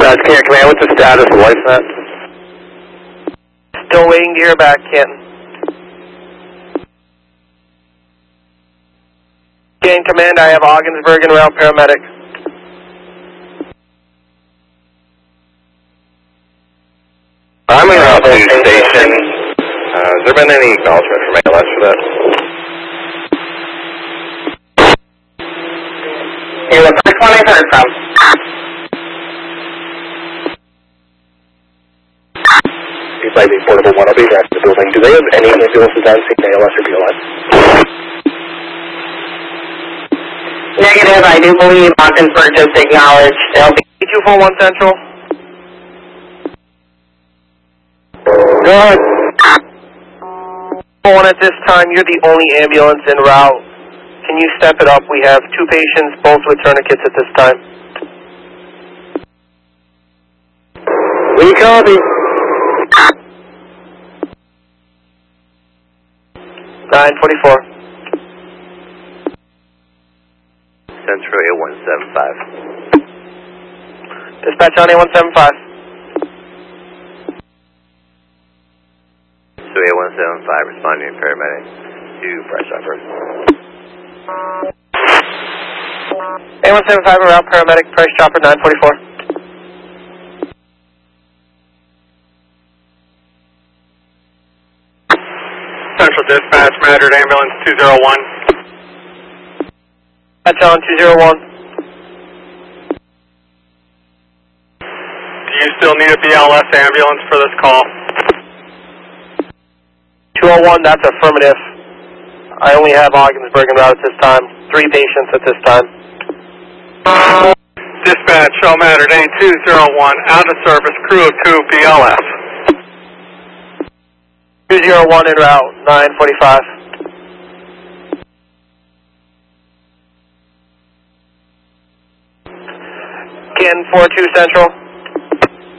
Canton Command, what's the status of LifeNet? Still waiting to hear back, Canton. Canton Command, I have Ogdensburg and route paramedic. I'm in Route 2 station. Has there been any acknowledgement from ALS for that? You're the first one I heard from. It's like the portable one. I'll be back to the building. Do they have any ambulances on scene, ALS or BLS? Negative, I do believe Ogdensburg just acknowledged. They'll be 241 Central. Go ahead. One at this time, you're the only ambulance en route. Can you step it up? We have 2 patients, both with tourniquets at this time. We copy. 944. Central A175. Dispatch on A175. So A175 responding paramedic to Price Chopper. A175 route paramedic, Price Chopper 944. Central Dispatch, Madrid Ambulance 201. Dispatch on 201. Do you still need a BLS ambulance for this call? 201, that's affirmative. I only have Ogdensburg en route at this time. 3 patients at this time. Dispatch, show Madrid A201, out of service, crew of 2, BLS. 201 en route, 945. Canton 42 Central.